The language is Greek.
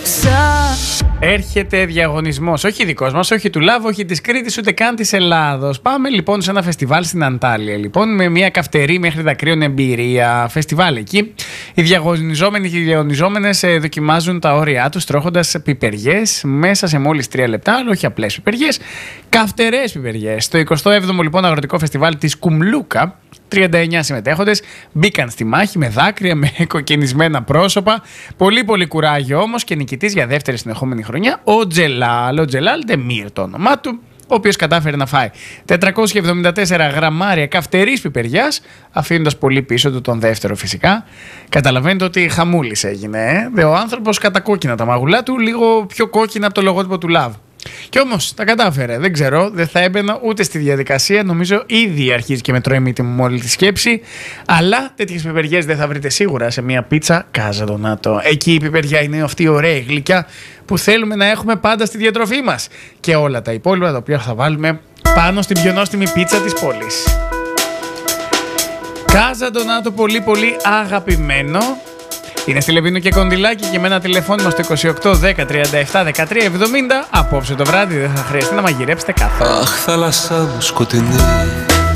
Έρχεται διαγωνισμός, όχι δικός μας, όχι του Love, όχι της Κρήτης, ούτε καν της Ελλάδος. Πάμε λοιπόν σε ένα φεστιβάλ στην Αντάλια, λοιπόν, με μια καυτερή μέχρι δακρύων εμπειρία. Φεστιβάλ εκεί. Οι διαγωνιζόμενοι και οι διαγωνιζόμενες δοκιμάζουν τα όρια τους τρώγοντας πιπεριές μέσα σε μόλις 3 λεπτά, αλλά όχι απλές πιπεριές, καυτερές πιπεριές. Στο 27ο λοιπόν αγροτικό φεστιβάλ της Κουμλούκα, 39 συμμετέχοντες μπήκαν στη μάχη με δάκρυα, με κοκκινισμένα πρόσωπα. Πολύ κουράγιο όμως, και νικητής για δεύτερη συνεχόμενη χρονιά ο Τζελάλ Ντεμίρ το όνομά του, ο οποίος κατάφερε να φάει 474 γραμμάρια καυτερής πιπεριάς, αφήνοντας πολύ πίσω του τον δεύτερο φυσικά. Καταλαβαίνετε ότι χαμούλης έγινε, Ο άνθρωπος κατακόκκινα τα μαγουλά του, λίγο πιο κόκκινα από το λογότυπο του Love. Κι όμως τα κατάφερε. Δεν ξέρω, δεν θα έμπαινα ούτε στη διαδικασία. Νομίζω ήδη αρχίζει και με τρώει μύτη μου όλη τη σκέψη. Αλλά τέτοιες πιπεριές δεν θα βρείτε σίγουρα σε μια πίτσα Casa Donato. Εκεί η πιπεριά είναι αυτή η ωραία γλυκιά που θέλουμε να έχουμε πάντα στη διατροφή μας. Και όλα τα υπόλοιπα τα οποία θα βάλουμε πάνω στην πιο νόστιμη πίτσα της πόλης. Casa Donato, πολύ αγαπημένο. Είναι στη Λεβίνου και Κοντιλάκη και με ένα τηλεφώνημα στο 28 10 37 13 70. Απόψε το βράδυ δεν θα χρειαστεί να μαγειρέψετε καθόλου. Αχ, θάλασσά μου σκοτεινή,